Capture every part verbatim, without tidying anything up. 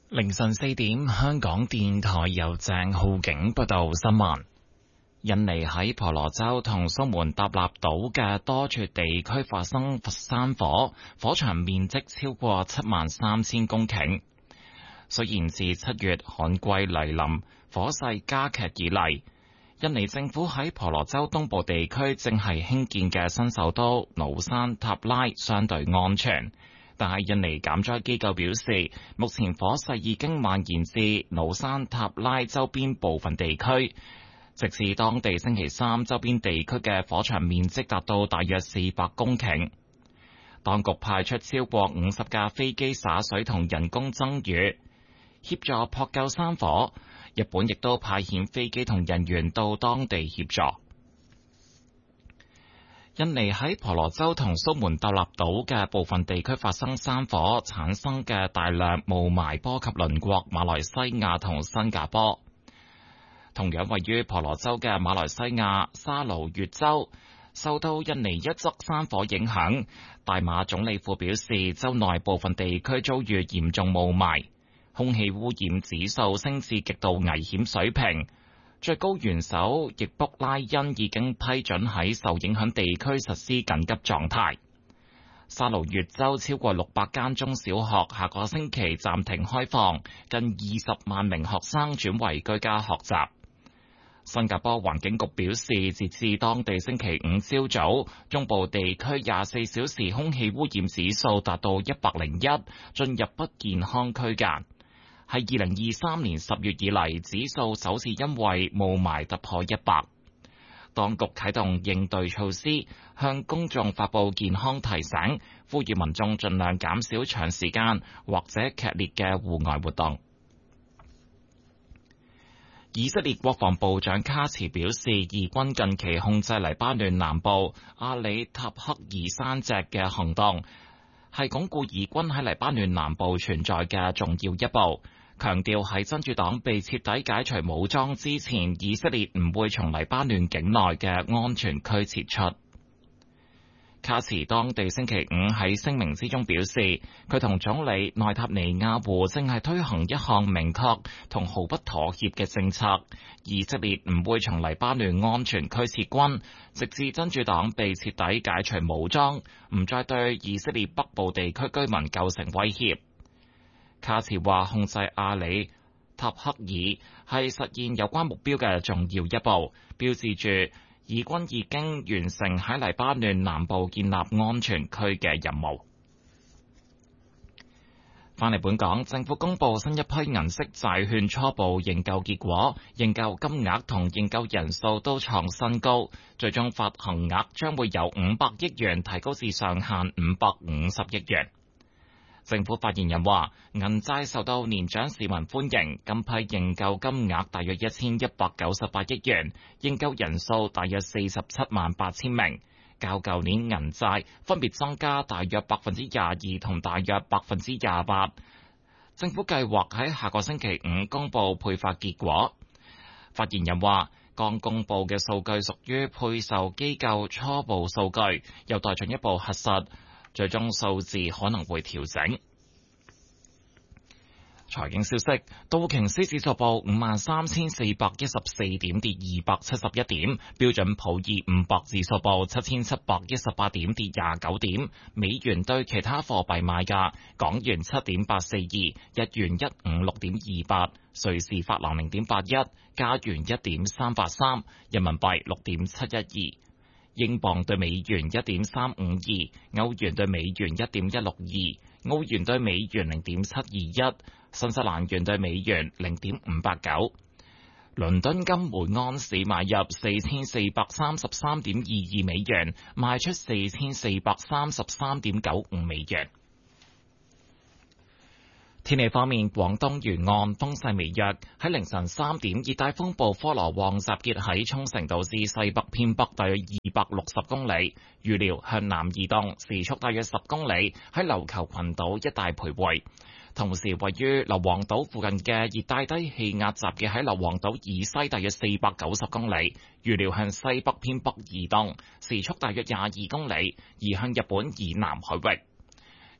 凌晨四點，香港電台由鄭浩景報道新聞。印尼喺婆羅洲同蘇門答臘島嘅多處地區發生山火，火場面積超過七萬三千公頃。雖然自七月旱季嚟臨，火勢加劇以嚟，印尼政府喺婆羅洲東部地區正係興建嘅新首都努山塔拉相對安全。但係印尼減災機構表示，目前火勢已經蔓延至努山塔拉周邊部分地區。直至當地星期三，周邊地區嘅火場面積達到大約四百公頃。當局派出超過五十架飛機灑水同人工增雨，協助撲救山火。日本亦都派遣飛機同人員到當地協助。印尼喺婆羅洲同蘇門答臘島嘅部分地區發生山火，產生嘅大量霧霾波及鄰國馬來西亞同新加坡。同樣位於婆羅洲嘅馬來西亞沙勞越州受到印尼一則山火影響，大馬總理府表示，州內部分地區遭遇嚴重霧霾，空氣污染指數升至極度危險水平。最高元首易卜拉欣已經批准喺受影響地區實施緊急狀態。沙勞越州超過六百間中小學下個星期暫停開放，近二十萬名學生轉為居家學習。新加坡環境局表示，截至當地星期五朝早，中部地區廿四小時空氣污染指數達到一百零一，進入不健康區間。係二零二三年十月以嚟，指數首次因為霧霾突破一百。當局啟動應對措施，向公眾發布健康提醒，呼籲民眾盡量減少長時間或者劇烈嘅戶外活動。以色列國防部長卡茨表示，以軍近期控制黎巴嫩南部阿里塔克爾山脊嘅行動，係鞏固以軍喺黎巴嫩南部存在嘅重要一步，強調喺真主黨被徹底解除武裝之前，以色列唔會從黎巴嫩境內嘅安全區撤出。卡茨當地星期五喺聲明之中表示，佢同總理內塔尼亞胡正係推行一項明確同毫不妥協嘅政策，以色列唔會從黎巴嫩安全區撤軍，直至真主黨被徹底解除武裝，唔再對以色列北部地區居民構成威脅。卡茨話，控制阿里塔克爾係實現有關目標嘅重要一步，標誌住以軍已經完成喺黎巴嫩南部建立安全區嘅任務。返嚟本港，政府公布新一批銀色債券初步認購結果，認購金額同認購人數都創新高，最終發行額將會由五百億元提高至上限五百五十億元。政府發言人話，銀債受到年長市民歡迎，今批認購金額大約一千一百九十八億元，認購人數大約四十七萬八千名，較舊年銀債分別增加大約百分之廿二同大約百分之廿八。政府計劃喺下個星期五公布配發結果。發言人話，剛公布嘅數據屬於配售機構初步數據，有待進一步核實。最終數字可能會調整。財經消息，道瓊斯指數報五萬三千四百一十四點，跌二百七十一點；標準普爾五百指數報七千七百一十八點，跌廿九點。美元對其他貨幣賣價：港元七點八四二，日元一五六點二八，瑞士法郎零點八一，加元一點三八三，人民幣六點七一二。英鎊對美元一點三五二，歐元對美元一點一六二，澳元對美元零點七二一，新西蘭元對美元零點五八九。倫敦金每安士買入四千四百三十三點二二美元，賣出四千四百三十三點九五美元。天氣方面，廣東沿岸風勢微弱。喺凌晨三點，熱帶風暴科羅旺集結喺沖繩島至西北偏北大約二百六十公里，預料向南移動，時速大約十公里，喺琉球群島一帶徘徊。同時，位於硫磺島附近嘅熱帶低氣壓集結喺硫磺島以西大約四百九十公里，預料向西北偏北移動，時速大約廿二公里，移向日本以南海域。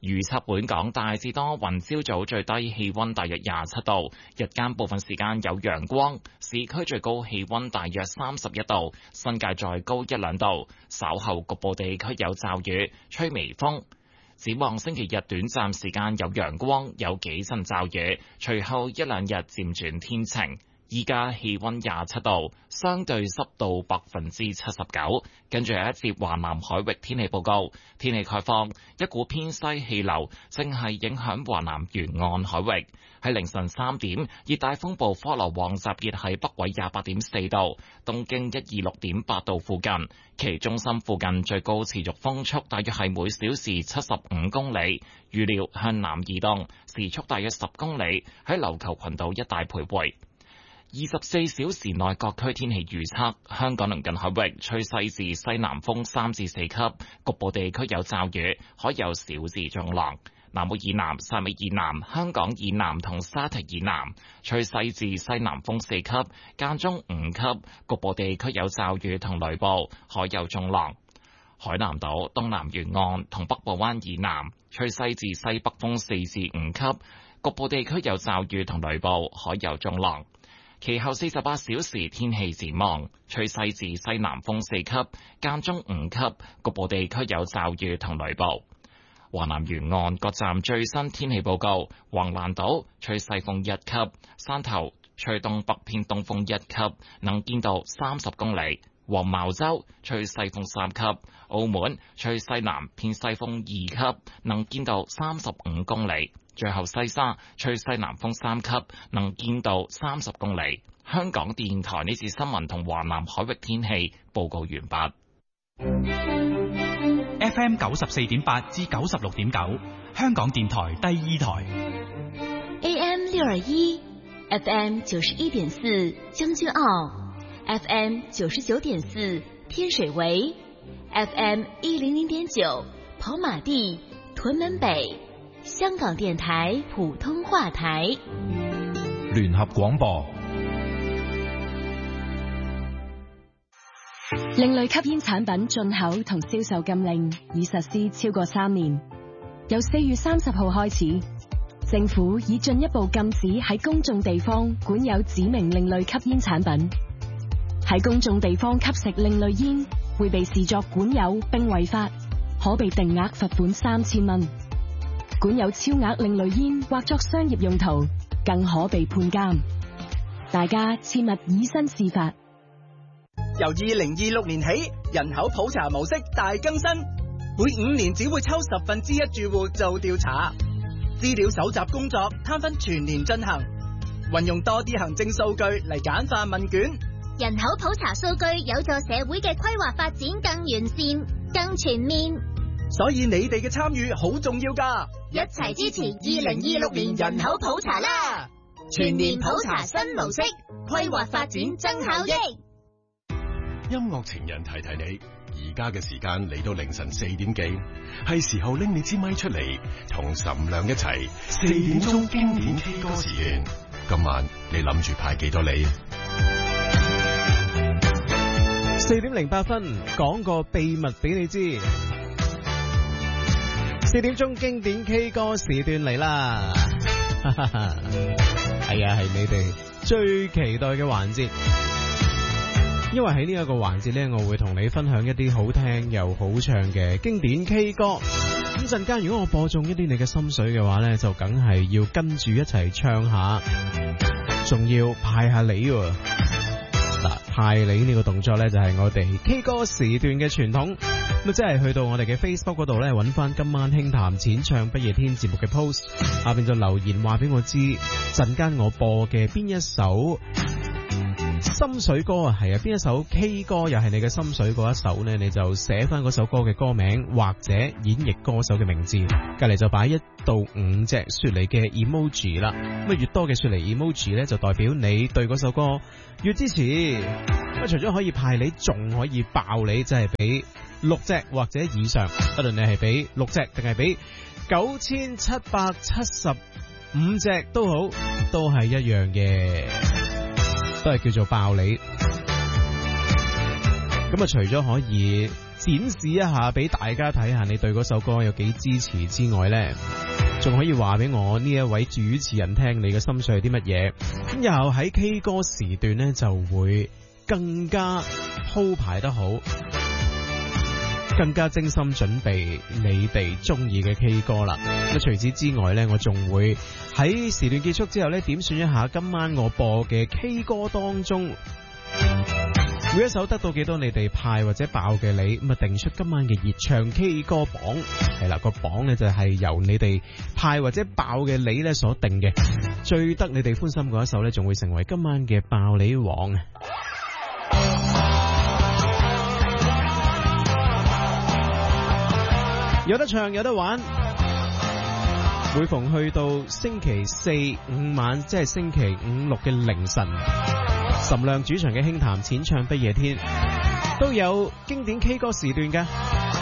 預測本港大致多雲，朝早最低氣溫大約廿七度，日間部分時間有陽光，市區最高氣溫大約三十一度，新界再高一兩度。稍後局部地區有驟雨，吹微風。展望星期日短暫時間有陽光，有幾陣驟雨，隨後一兩日漸轉天晴。依家氣溫廿七度，相對濕度百分之七十九。跟住有一節華南海域天氣報告，天氣概況，一股偏西氣流正係影響華南沿岸海域。喺凌晨三點，熱帶風暴科羅旺集結喺北緯廿八點四度，東經一二六點八度附近，其中心附近最高持續風速大約係每小時七十五公里，預料向南移動，時速大約十公里，喺琉球群島一帶徘徊。二十四小時內各區天氣預測：香港鄰近海域吹西至西南風三至四級，局部地區有驟雨，海有小至中浪。南澳以南、汕尾以南、香港以南同沙堤以南吹西至西南風四級，間中五級，局部地區有驟雨同雷暴，海有中浪。海南島東南沿岸同北部灣以南吹西至西北風四至五級，局部地區有驟雨同雷暴，海有中浪。其後四十八小時天氣展望，吹西至西南風四級，間中五級，局部地區有驟雨同雷暴。華南沿岸各站最新天氣報告：橫瀾島吹西風一級，汕頭吹東北偏東風一級，能見度三十公里；黃茅洲吹西風三級，澳門吹西南偏西風二級，能見度三十五公里。最後西沙吹西南風三級，能見度三十公里。香港電台呢次新聞同華南海域天氣報告完畢。 F M 九十四點八至九十六點九，香港電台第二台。 A M 六二一 ，F M 九十一點四將軍澳 ，F M 九十九點四天水圍 ，F M 一零零點九跑馬地屯門北。香港電台普通話台， 聯合廣播。 另類吸煙產品進口同銷售禁令已實施超過三年，由四月三十號開始，政府已進一步禁止喺公眾地方管有指明另類吸煙產品。喺公眾地方吸食另類煙會被視作管有並違法，可被定額罰款三千蚊。管有超額另類煙或作商業用途，更可被判監。大家切勿以身試法。 由二零二六年起，人口普查模式大更新，每五年只會抽十分之一住戶做調查，資料搜集工作攤分全年進行，運用多啲行政數據嚟簡化問卷。 人口普查數據有助社會嘅規劃發展更完善、更全面。 所以你哋嘅參與好重要㗎， 一齊支持二零二六年人口普查啦！全年普查新模式，規劃發展增效益。 音樂情人提提你，而家嘅時間嚟到凌晨四點幾，係時候拎你支咪出嚟，同岑亮一齊四點鐘經典 K 歌時段。今晚你諗住派幾多你？ 四點零八分，講個秘密俾你知。四點鐘經典 K 歌時段嚟啦，係啊，係你哋最期待嘅環節。因為喺呢一個環節呢，我會同你分享一啲好聽又好唱嘅經典 K 歌。咁陣間如果我播中一啲你嘅心水嘅話呢，就梗係要跟住一齊唱下，仲要派下你喎。嗱，派你呢個動作呢，就係我哋 K 歌時段嘅傳統。咁即係去到我哋嘅 Facebook 嗰度呢，揾翻今晚輕談淺唱不夜天節目嘅 post， 下邊就留言話俾我知，陣間我播嘅邊一首心水歌啊，係啊，邊一首 K 歌又係你嘅心水嗰一首呢？你就寫翻嗰首歌嘅歌名或者演繹歌手嘅名字，隔籬就擺一到五隻雪梨嘅 emoji 啦。咁啊，越多嘅雪梨 emoji 呢，就代表你對嗰首歌越支持。咁除咗可以派你，仲可以爆你，即係俾六隻或者以上，不論你係俾六隻定係俾九千七百七十五隻都好，都係一樣嘅。都係叫做爆你。咁啊，除咗可以展示一下俾大家睇下你對嗰首歌有幾支持之外呢，仲可以話俾我呢一位主持人聽你嘅心水係啲乜嘢。咁又喺 K 歌時段呢，就會更加鋪排得好，更加精心準備你哋中意嘅 K 歌啦。咁除此之外呢，我仲會喺時段結束之後呢，點選一下今晚我播嘅 K 歌當中每一首得到幾多你哋派或者爆嘅你，咁啊定出今晚嘅熱唱 K 歌榜。係啦，個榜呢就係由你哋派或者爆嘅你呢所定嘅，最得你哋歡心嗰一首呢，仲會成為今晚嘅爆你王。有得唱有得玩，每逢去到星期四五晚，即係星期五六嘅凌晨，岑亮主場嘅輕談淺唱不夜天都有經典 K 歌時段㗎。